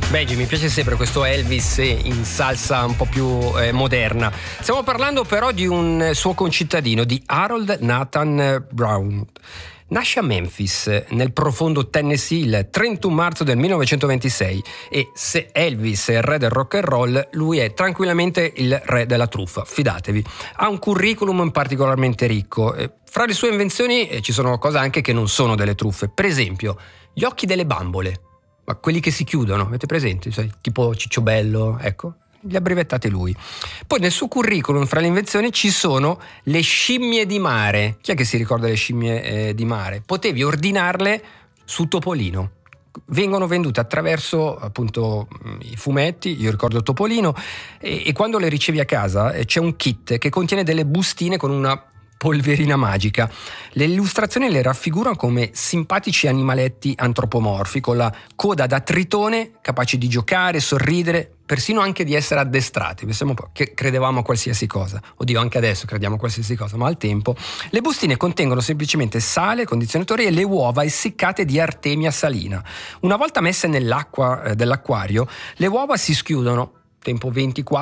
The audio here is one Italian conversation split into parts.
Benji, mi piace sempre questo Elvis in salsa un po' più moderna. Stiamo parlando però di un suo concittadino, di Harold Nathan Brown. Nasce a Memphis, nel profondo Tennessee, il 31 marzo del 1926 e se Elvis è il re del rock and roll, lui è tranquillamente il re della truffa, fidatevi. Ha un curriculum particolarmente ricco. Fra le sue invenzioni ci sono cose anche che non sono delle truffe. Per esempio, gli occhi delle bambole, ma quelli che si chiudono, avete presente? Cioè, tipo Cicciobello, ecco. Li ha brevettate lui. Poi nel suo curriculum, fra le invenzioni, ci sono le scimmie di mare. Chi è che si ricorda le scimmie di mare? Potevi ordinarle su Topolino. Vengono vendute attraverso appunto i fumetti, io ricordo Topolino, e quando le ricevi a casa c'è un kit che contiene delle bustine con una polverina magica. Le illustrazioni le raffigurano come simpatici animaletti antropomorfi con la coda da tritone, capaci di giocare, sorridere, persino anche di essere addestrati. Pensiamo che credevamo a qualsiasi cosa. Oddio, anche adesso crediamo a qualsiasi cosa, ma al tempo. Le bustine contengono semplicemente sale, condizionatori e le uova essiccate di artemia salina. Una volta messe nell'acqua dell'acquario, le uova si schiudono tempo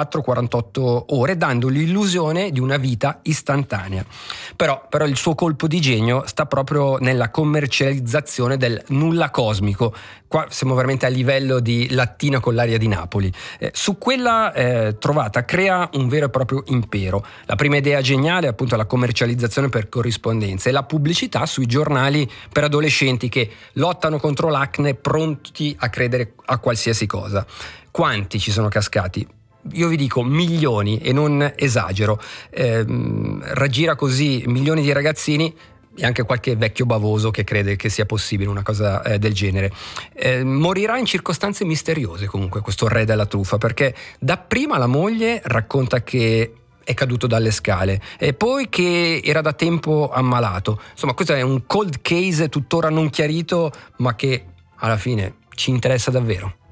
24-48 ore, dando l'illusione di una vita istantanea. Però il suo colpo di genio sta proprio nella commercializzazione del nulla cosmico. Qua siamo veramente a livello di lattina con l'aria di Napoli. Su quella trovata crea un vero e proprio impero. La prima idea geniale è appunto la commercializzazione per corrispondenza e la pubblicità sui giornali per adolescenti che lottano contro l'acne, pronti a credere a qualsiasi cosa. Quanti ci sono cascati? Io vi dico milioni e non esagero. Raggira così milioni di ragazzini e anche qualche vecchio bavoso che crede che sia possibile una cosa del genere. Morirà in circostanze misteriose comunque questo re della truffa, perché dapprima la moglie racconta che è caduto dalle scale e poi che era da tempo ammalato. Insomma, questo è un cold case tuttora non chiarito, ma che alla fine ci interessa davvero.